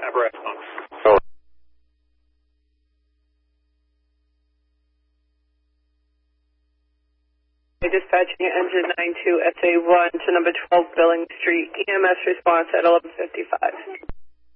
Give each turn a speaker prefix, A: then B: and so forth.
A: So,
B: dispatching engine 92 SA1 to number 12 Billing Street. EMS response at 11:55.